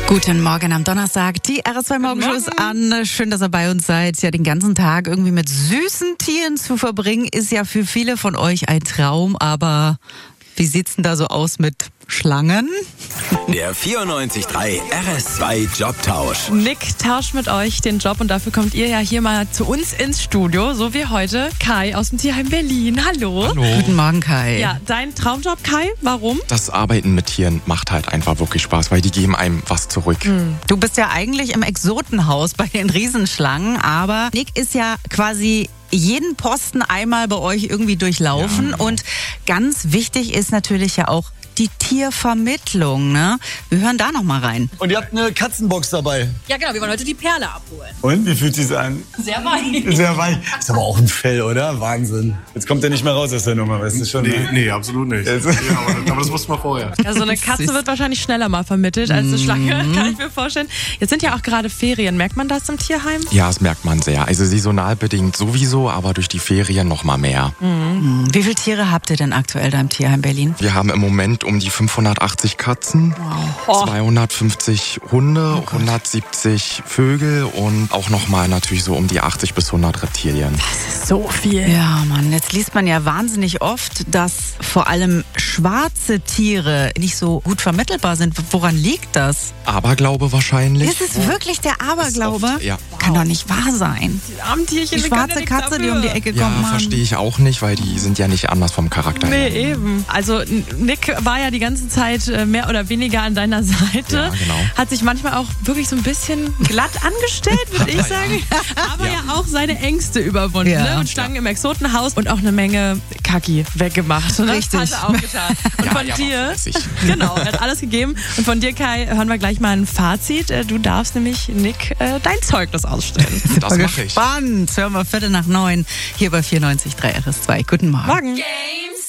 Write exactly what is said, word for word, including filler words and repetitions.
Guten Morgen am Donnerstag, die R S zwei Morgenshows an. Schön, dass ihr bei uns seid. Ja, den ganzen Tag irgendwie mit süßen Tieren zu verbringen, ist ja für viele von euch ein Traum. Aber wie sieht's denn da so aus mit Schlangen? Der vierundneunzig Komma drei R S zwei Jobtausch. Nick tauscht mit euch den Job und dafür kommt ihr ja hier mal zu uns ins Studio, so wie heute Kai aus dem Tierheim Berlin. Hallo. Hallo. Guten Morgen, Kai. Ja, dein Traumjob, Kai, warum? Das Arbeiten mit Tieren macht halt einfach wirklich Spaß, weil die geben einem was zurück. Du bist ja eigentlich im Exotenhaus bei den Riesenschlangen, aber Nick ist ja quasi jeden Posten einmal bei euch irgendwie durchlaufen. Ja, genau. Und ganz wichtig ist natürlich ja auch die Tiervermittlung, ne? Wir hören da noch mal rein. Und ihr habt eine Katzenbox dabei. Ja, genau, wir wollen heute die Perle abholen. Und, wie fühlt sich's an? Sehr weich. Sehr weich. Ist aber auch ein Fell, oder? Wahnsinn. Jetzt kommt er nicht mehr raus aus der Nummer, weißt du schon? Nee, ne? nee, absolut nicht. Jetzt- Ja, aber, aber das wusste man vorher. Also eine Katze wird wahrscheinlich schneller mal vermittelt als eine Schlange, kann ich mir vorstellen. Jetzt sind ja auch gerade Ferien. Merkt man das im Tierheim? Ja, das merkt man sehr. Also saisonal bedingt sowieso, aber durch die Ferien noch mal mehr. Wie viele Tiere habt ihr denn aktuell da im Tierheim Berlin? Wir haben im Moment um die fünfhundertachtzig Katzen, zweihundertfünfzig Hunde, hundertsiebzig Vögel und auch noch mal natürlich so um die achtzig bis hundert Reptilien. So viel. Ja, Mann, jetzt liest man ja wahnsinnig oft, dass vor allem schwarze Tiere nicht so gut vermittelbar sind. Woran liegt das? Aberglaube wahrscheinlich. Ist es wirklich der Aberglaube? oft, ja. Kann doch nicht wahr sein. Die armen Tierchen, Die die können ja schwarze nichts Katze, die dafür. um die Ecke Ja, kommt, Mann. verstehe ich auch nicht, weil die sind ja nicht anders vom Charakter Nee, her. eben. Also Nick war ja die ganze Zeit äh, mehr oder weniger an deiner Seite. Ja, genau. Hat sich manchmal auch wirklich so ein bisschen glatt angestellt, würde ich sagen. Aber ja. auch seine Ängste überwunden. Ja. Ne? Und Schlangen im Exotenhaus und auch eine Menge Kacki weggemacht. Ne? Richtig. Hat er auch getan. Und Ja, von ja, dir, war fleißig. genau, er hat alles gegeben. Und von dir, Kai, hören wir gleich mal ein Fazit. Äh, Du darfst nämlich Nick äh, dein Zeugnis ausstellen. Das mache ich. Spannend. Hören wir Viertel nach neun hier bei vierundneunzig Komma drei R S zwei. Guten Morgen. Morgen. Game